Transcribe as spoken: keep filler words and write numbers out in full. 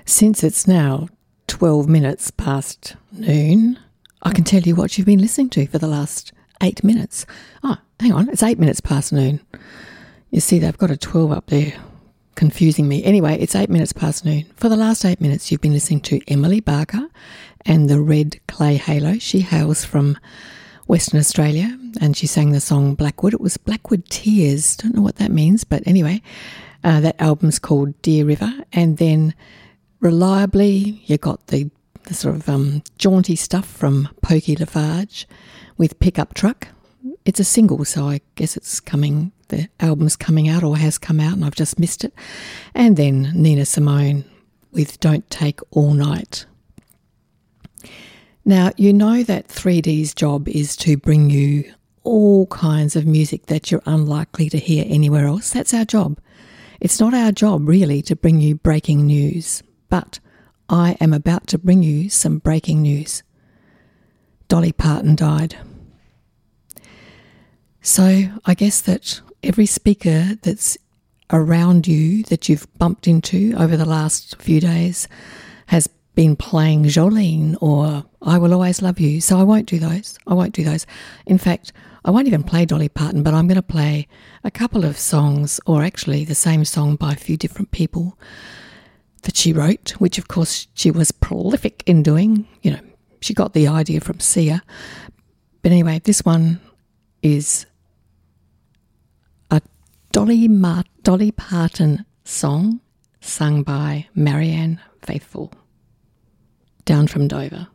Since it's now twelve minutes past noon, I can tell you what you've been listening to for the last eight minutes. Oh, hang on, it's eight minutes past noon. You see, they've got a twelve up there, confusing me. Anyway, it's eight minutes past noon. For the last eight minutes, you've been listening to Emily Barker and the Red Clay Halo. She hails from Western Australia, and she sang the song Blackwood. It was Blackwood Tears. Don't know what that means, but anyway, uh, that album's called Deer River. And then reliably, you got the, the sort of um, jaunty stuff from Pokey Lafarge with Pickup Truck. It's a single, so I guess it's coming, the album's coming out or has come out and I've just missed it. And then Nina Simone with Don't Take All Night. Now, you know that three D's job is to bring you all kinds of music that you're unlikely to hear anywhere else. That's our job. It's not our job, really, to bring you breaking news. But I am about to bring you some breaking news. Dolly Parton died. So I guess that every speaker that's around you that you've bumped into over the last few days has been playing Jolene or I Will Always Love You. So I won't do those. I won't do those. In fact, I won't even play Dolly Parton, but I'm going to play a couple of songs, or actually the same song by a few different people that she wrote, which of course she was prolific in doing. You know, she got the idea from Sia. But anyway, this one is a Dolly, Mar- Dolly Parton song sung by Marianne Faithfull. Down from Dover.